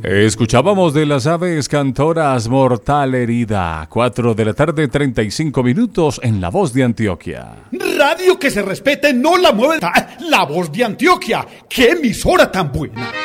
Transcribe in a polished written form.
Escuchábamos de las aves cantoras Mortal Herida, 4 de la tarde, 35 minutos en La Voz de Antioquia. Radio que se respete, no la mueve. La Voz de Antioquia, qué emisora tan buena.